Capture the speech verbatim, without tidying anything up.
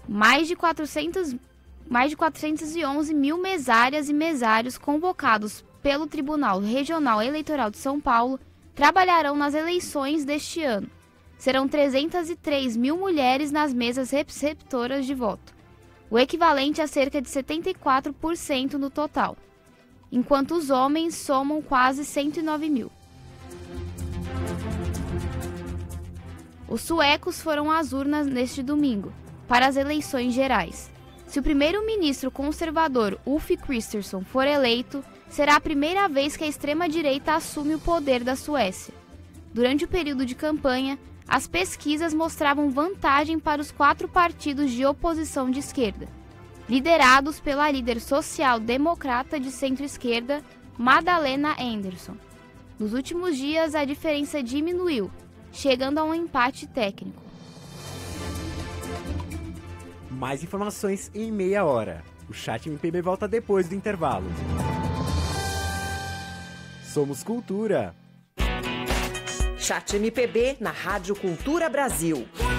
Mais de, quatrocentos, mais de quatrocentos e onze mil mesárias e mesários convocados pelo Tribunal Regional Eleitoral de São Paulo trabalharão nas eleições deste ano. Serão trezentas e três mil mulheres nas mesas receptoras de voto, o equivalente a cerca de setenta e quatro por cento no total, enquanto os homens somam quase cento e nove mil. Os suecos foram às urnas neste domingo, para as eleições gerais. Se o primeiro-ministro conservador Ulf Kristersson for eleito, será a primeira vez que a extrema-direita assume o poder da Suécia. Durante o período de campanha, as pesquisas mostravam vantagem para os quatro partidos de oposição de esquerda, liderados pela líder social-democrata de centro-esquerda, Magdalena Andersson. Nos últimos dias, a diferença diminuiu, chegando a um empate técnico. Mais informações em meia hora. O Chat M P B volta depois do intervalo. Somos Cultura. Chat M P B na Rádio Cultura Brasil.